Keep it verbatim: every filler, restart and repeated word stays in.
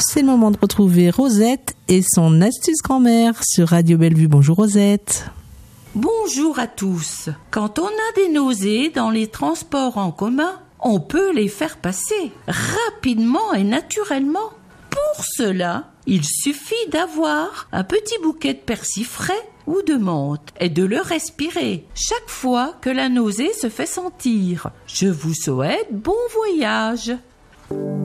c'est le moment de retrouver Rosette et son astuce grand-mère sur Radio Bellevue. Bonjour Rosette. Bonjour à tous. Quand on a des nausées dans les transports en commun, on peut les faire passer rapidement et naturellement. Pour cela, il suffit d'avoir un petit bouquet de persil frais ou de menthe et de le respirer chaque fois que la nausée se fait sentir. Je vous souhaite bon voyage.